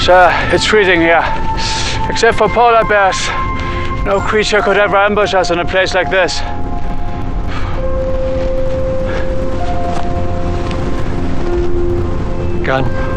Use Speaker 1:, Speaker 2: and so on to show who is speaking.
Speaker 1: It's freezing here. Except for polar bears, no creature could ever ambush us in a place like this.
Speaker 2: Gun.